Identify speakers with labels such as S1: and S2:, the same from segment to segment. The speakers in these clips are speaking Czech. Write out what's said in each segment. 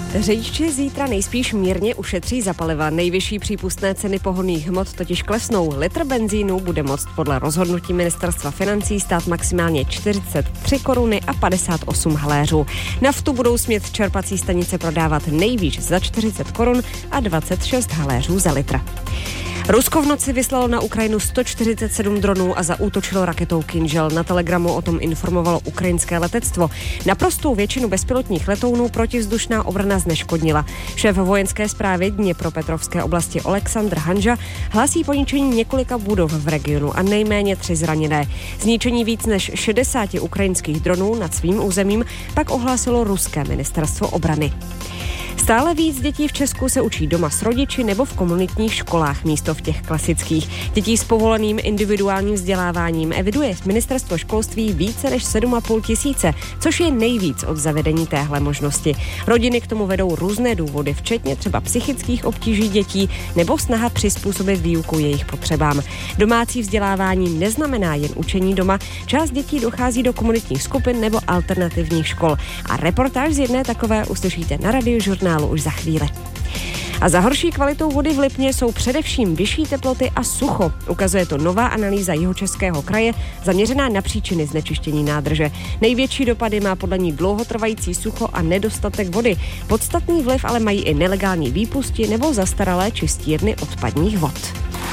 S1: Řidiči zítra nejspíš mírně ušetří za paliva. Nejvyšší přípustné ceny pohonných hmot totiž klesnou. Litr benzínu bude moct podle rozhodnutí ministerstva financí stát maximálně 43 koruny a 58 haléřů. Naftu budou smět čerpací stanice prodávat nejvýš za 40 korun a 26 haléřů za litr. Rusko v noci vyslalo na Ukrajinu 147 dronů a zaútočilo raketou Kinžel. Na Telegramu o tom informovalo ukrajinské letectvo. Naprostou většinu bezpilotních letounů protivzdušná obrana zneškodnila. Šéf vojenské správy Dněpropetrovské oblasti Oleksandr Hanža hlásí poničení několika budov v regionu a nejméně 3 zraněné. Zničení víc než 60 ukrajinských dronů nad svým územím pak ohlásilo ruské ministerstvo obrany. Stále víc dětí v Česku se učí doma s rodiči nebo v komunitních školách místo v těch klasických. Dětí s povoleným individuálním vzděláváním eviduje ministerstvo školství více než 7,5 tisíce, což je nejvíc od zavedení téhle možnosti. Rodiny k tomu vedou různé důvody, včetně třeba psychických obtíží dětí nebo snaha přizpůsobit výuku jejich potřebám. Domácí vzdělávání neznamená jen učení doma, část dětí dochází do komunitních skupin nebo alternativních škol. A reportáž z jedné takové uslyšíte na Radiožurnálu už za chvíli. A za horší kvalitou vody v Lipně jsou především vyšší teploty a sucho. Ukazuje to nová analýza Jihočeského kraje zaměřená na příčiny znečištění nádrže. Největší dopady má podle ní dlouhotrvající sucho a nedostatek vody. Podstatný vliv ale mají i nelegální výpusti nebo zastaralé čistírny odpadních vod.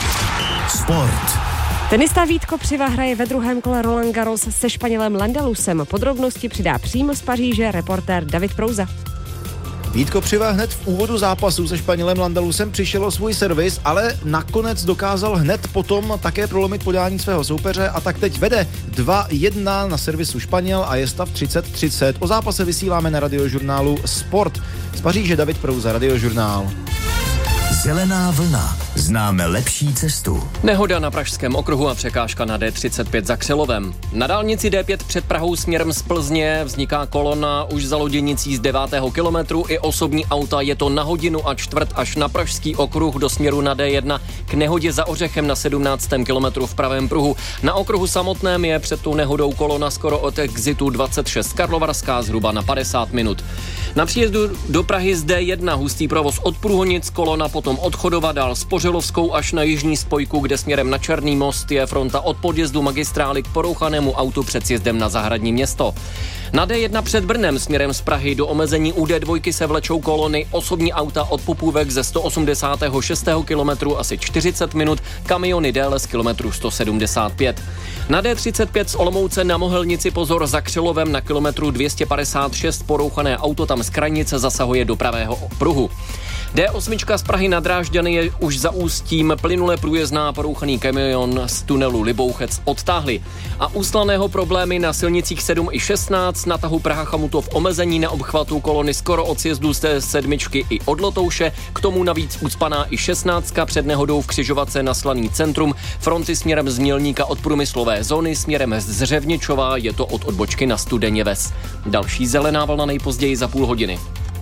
S2: Sport.
S1: Tenista Vítko Přiva hraje ve druhém kole Roland Garros se Španělem Landalusem. Podrobnosti přidá přímo z Paříže reportér David Prouza.
S3: Vítko Přiva hned v úvodu zápasu se Španělem Landalusem přišel o svůj servis, ale nakonec dokázal hned potom také prolomit podání svého soupeře a tak teď vede 2-1 na servisu Španěl a je stav 30-30. O zápase vysíláme na Radiožurnálu Sport. Z Paříže David Prouza, Radiožurnál.
S2: Zelená vlna. Známe lepší cestu.
S4: Nehoda na Pražském okruhu a překážka na D35 za Křelovem. Na dálnici D5 před Prahou směrem z Plzně vzniká kolona už za loděnicí z 9. kilometru. I osobní auta, je to na 1 hodinu a čtvrt až na Pražský okruh do směru na D1 k nehodě za Ořechem na 17. kilometru v pravém pruhu. Na okruhu samotném je před tou nehodou kolona skoro od exitu 26 Karlovarská zhruba na 50 minut. Na příjezdu do Prahy z D1 hustý provoz od Průhonic, kolona potom od Chodova dál s Pořelovskou až na jižní spojku, kde směrem na Černý most je fronta od podjezdu magistrály k porouchanému autu před sjezdem na Zahradní Město. Na D1 před Brnem směrem z Prahy do omezení u D2 se vlečou kolony, osobní auta od Popůvek ze 186. kilometru asi 40 minut, kamiony déle z kilometru 175. Na D35 z Olomouce na Mohelnici pozor za Křelovem na kilometru 256 porouchané auto tam z Krajnice zasahuje do pravého pruhu. D8 z Prahy na Drážďany je už za Ústím, plynule průjezdná, porouchaný kamion z tunelu Libouchec odtáhli. A úslaného problémy na silnicích 7 i 16, na tahu Praha Chamutov omezení na obchvatu kolony skoro od sjezdu z té 7 i od Lotouše, k tomu navíc ucpaná i 16 před nehodou v křižovatce na Slaný centrum, fronty směrem z Mělníka od průmyslové zóny, směrem z Řevničova, je to od odbočky na Studeně Ves. Další zelená vlna nejpozději za půl hodiny.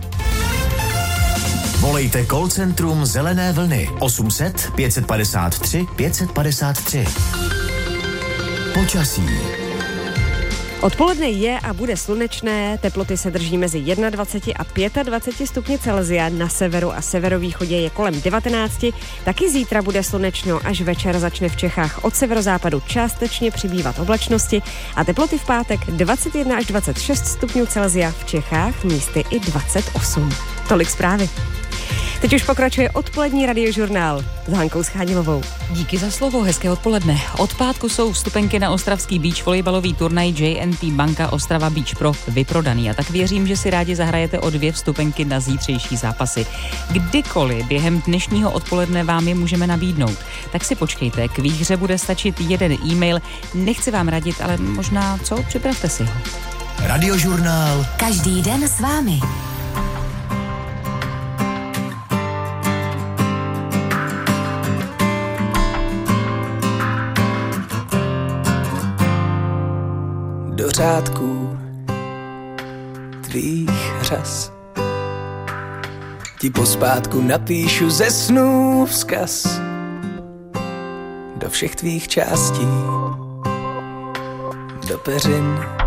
S2: Volejte call centrum Zelené vlny 800 553 553. Počasí.
S1: Odpoledne je a bude slunečné, teploty se drží mezi 21 a 25 stupni Celsia, na severu a severovýchodě je kolem 19, taky zítra bude slunečno, až večer začne v Čechách od severozápadu částečně přibývat oblačnosti a teploty v pátek 21 až 26 stupňů Celsia, v Čechách místy i 28. Tolik zprávy. Teď už pokračuje odpolední Radiožurnál s Hankou Schádilovou.
S5: Díky za slovo, hezké odpoledne. Od pátku jsou vstupenky na ostravský beach volejbalový turnaj JNT Banka Ostrava Beach Pro vyprodaný a tak věřím, že si rádi zahrajete o 2 vstupenky na zítřejší zápasy. Kdykoliv během dnešního odpoledne vám je můžeme nabídnout. Tak si počkejte, k výhře bude stačit jeden e-mail. Nechci vám radit, ale možná co? Připravte si ho.
S2: Radiožurnál.
S6: Každý den s vámi.
S7: Do řádků tvých řas ti pospátku napíšu ze snů vzkaz do všech tvých částí, do peřin